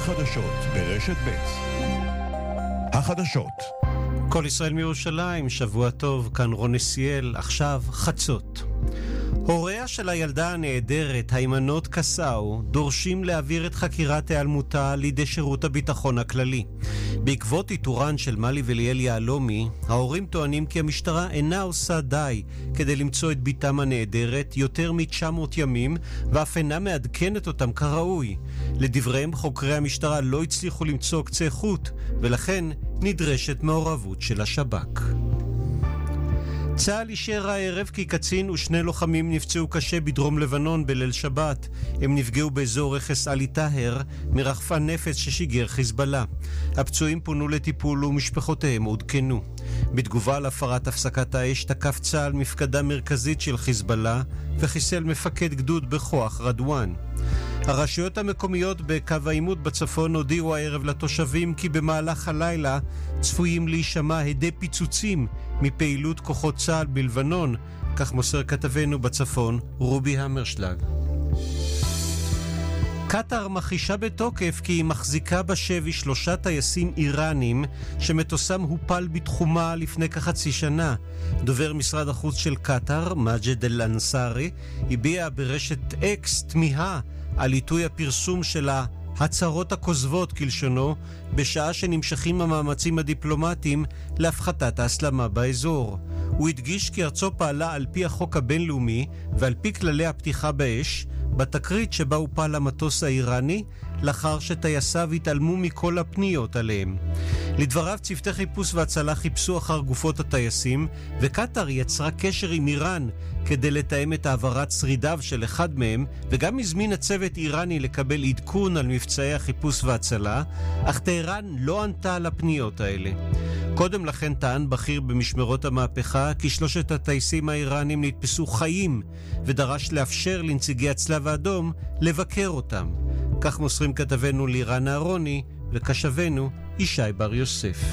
חדשות ברשת ב'. החדשות. כל ישראל מירושלים, שבוע טוב, כאן רון נסיאל, עכשיו חצות. הוריה של הילדה הנהדרת, היימנוט קסאו, דורשים להעביר את חקירת היעלמותה לידי שירות הביטחון הכללי. בעקבות איתורן של מלי וליאל יהלומי, ההורים טוענים כי המשטרה אינה עושה די כדי למצוא את ביתם הנהדרת יותר מ-900 ימים, ואף אינה מעדכנת אותם כראוי. לדבריהם, חוקרי המשטרה לא הצליחו למצוא קצה חוט, ולכן נדרשת מעורבות של השב"כ. צה"ל אישר הערב כי קצין ושני לוחמים נפצעו קשה בדרום לבנון בליל שבת. הם נפגעו באזור רכס עלי טהר מרחפן נפץ ששיגר חיזבאללה. הפצועים פונו לטיפול ומשפחותיהם עודכנו. בתגובה על הפרת הפסקת האש תקף צה"ל מפקדה מרכזית של חיזבאללה וחיסל מפקד גדוד בכוח רדואן. הרשויות המקומיות בקו העימות בצפון הודיעו הערב לתושבים כי במהלך הלילה צפויים להישמע הדי פיצוצים מפעילות כוחות צה"ל בלבנון, כך מוסר כתבנו בצפון רובי המרשלג. קטר מכחישה בתוקף כי היא מחזיקה בשבי 3 טייסים איראנים שמטוסם הופל בתחומה לפני כחצי שנה. דובר משרד החוץ של קטר, מג'ד אל-אנסארי, הביע ברשת אקס תמיהה על עיתוי הפרסום של ההצהרות הכוזבות כלשונו, בשעה שנמשכים המאמצים הדיפלומטיים להפחתת ההסלמה באזור. הוא הדגיש כי ארצו פעלה על פי החוק הבינלאומי ועל פי כללי הפתיחה באש, בתקרית שבה הופל המטוס האיראני, לאחר שטייסיו התעלמו מכל הפניות עליהם. לדבריו, צוותי חיפוש והצלה חיפשו אחר גופות הטייסים, וקטר יצרה קשר עם איראן כדי לתאם את העברת שרידיו של אחד מהם, וגם הזמין הצוות איראני לקבל עדכון על מבצעי החיפוש והצלה, אך טהרן לא ענתה על הפניות האלה. קודם לכן טען בכיר במשמרות המהפכה כי 3 הטייסים האיראנים נתפסו חיים, ודרש לאפשר לנציגי הצלב האדום לבקר אותם. כך מוסרים כתבנו לירן אהרוני וקשבנו ישי בר יוסף.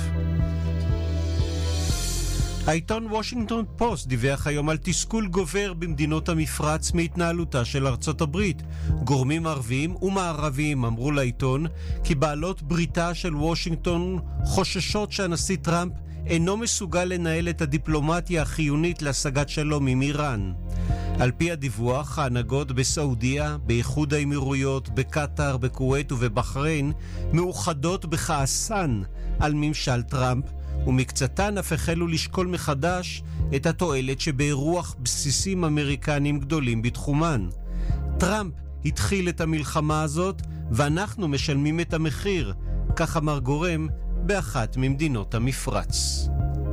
העיתון וושינגטון פוסט דיווח היום על תסכול גובר במדינות המפרץ מהתנהלותה של ארצות הברית. גורמים ערביים ומערביים אמרו לעיתון כי בעלות בריתה של וושינגטון חוששות שהנשיא טראמפ אינו מסוגל לנהל את הדיפלומטיה החיונית להשגת שלום עם איראן. על פי הדיווח, ההנהגות בסעודיה, באיחוד האמירויות, בקטר, בכווית ובבחריין מאוחדות בכעסן על ממשל טראמפ, ומקצתן אף החלו לשקול מחדש את התועלת שבאירוח בסיסים אמריקנים גדולים בתחומן. טראמפ התחיל את המלחמה הזאת ואנחנו משלמים את המחיר, כך אמר גורם באחת ממדינות המפרץ.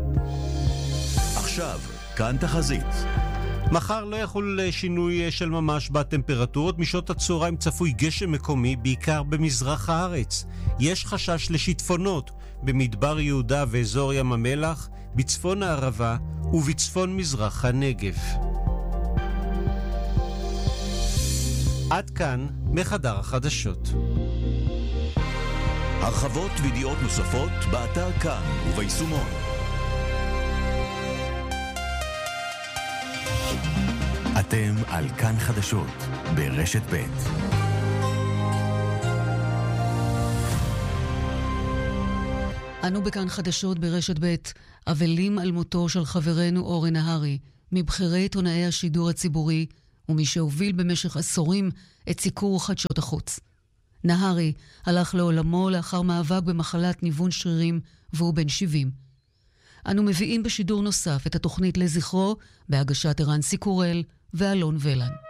עכשיו, כאן תחזית. מחר לא יחול שינוי של ממש בטמפרטורות. משעות הצהריים צפוי גשם מקומי, בעיקר במזרח הארץ. יש חשש לשיטפונות במדבר יהודה ואזור ים המלח, בצפון הערבה ובצפון מזרח הנגב. עד כאן מחדר החדשות. הרחבות וידיעות נוספות באתר כאן וביישומון. אתם על כאן חדשות ברשת ב'. אנו בכאן חדשות ברשת ב'. אבלים על מותו של חברנו אורן נהרי, מבחירי עיתונאי השידור הציבורי ומי שהוביל במשך עשורים את סיקור חדשות החוץ. נהרי הלך לעולמו לאחר מאבק במחלת ניוון שרירים והוא בן 70. אנו מביאים בשידור נוסף את התוכנית לזכרו בהגשת ערן סיקורל ואלון ולן.